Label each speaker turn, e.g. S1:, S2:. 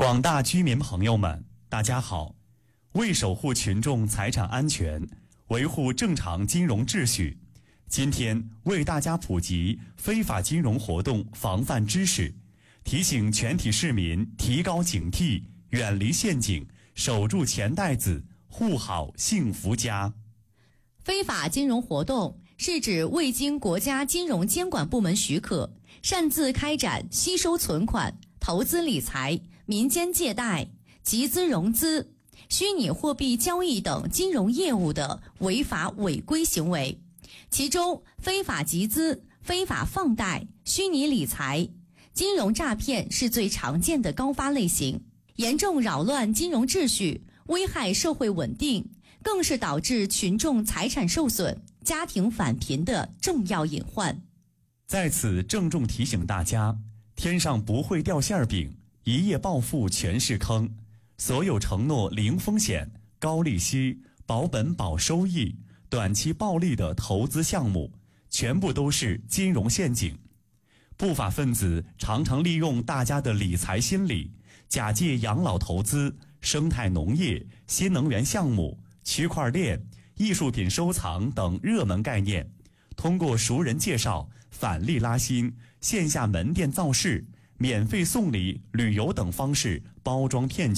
S1: 广大居民朋友们，大家好。为守护群众财产安全，维护正常金融秩序，今天为大家普及非法金融活动防范知识，提醒全体市民提高警惕，远离陷阱，守住钱袋子，护好幸福家。
S2: 非法金融活动是指未经国家金融监管部门许可，擅自开展吸收存款、投资理财、民间借贷、集资融资、虚拟货币交易等金融业务的违法违规行为。其中，非法集资、非法放贷、虚拟理财、金融诈骗是最常见的高发类型，严重扰乱金融秩序，危害社会稳定，更是导致群众财产受损、家庭返贫的重要隐患。
S1: 在此郑重提醒大家，天上不会掉馅饼，一夜暴富全是坑。所有承诺零风险、高利息、保本保收益、短期暴利的投资项目，全部都是金融陷阱。不法分子常常利用大家的理财心理，假借养老投资、生态农业、新能源项目、区块链、艺术品收藏等热门概念，通过熟人介绍、返利拉新、线下门店造势、免费送礼、旅游等方式包装骗取。